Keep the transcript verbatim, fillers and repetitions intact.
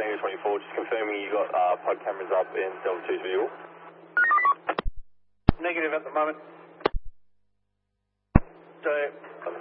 Tango twenty-four, just confirming you got uh, pod cameras up in Delta two's visual. Negative at the moment. So,